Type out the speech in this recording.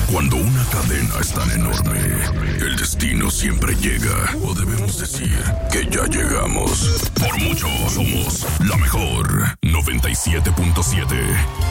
Cuando una cadena es tan enorme, el destino siempre llega. O debemos decir que ya llegamos. Por mucho somos la mejor 97.7.